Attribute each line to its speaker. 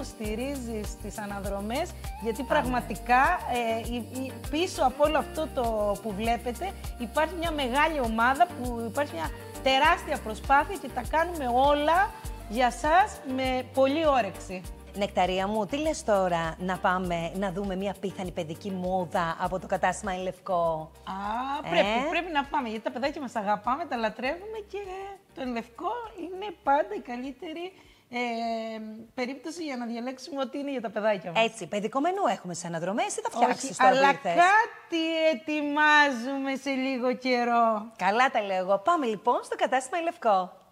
Speaker 1: στηρίζεις τις αναδρομές, γιατί πραγματικά πίσω από όλο αυτό το που βλέπετε υπάρχει μια μεγάλη ομάδα, που υπάρχει μια τεράστια προσπάθεια και τα κάνουμε όλα για σας με πολύ όρεξη.
Speaker 2: Νεκταρία μου, τι λες τώρα να πάμε να δούμε μια πίθανη παιδική μόδα από το κατάστημα Εν Λευκό?
Speaker 1: Πρέπει να πάμε, γιατί τα παιδάκια μας αγαπάμε, τα λατρεύουμε και το Εν Λευκό είναι πάντα η καλύτερη περίπτωση για να διαλέξουμε ό,τι είναι για τα παιδάκια μας.
Speaker 2: Έτσι, παιδικό μενού έχουμε στις αναδρομές ή θα φτιάξεις τώρα?
Speaker 1: Αλλά κάτι ετοιμάζουμε σε λίγο καιρό.
Speaker 2: Καλά τα λέω εγώ. Πάμε λοιπόν στο κατάστημα Εν Λευκό.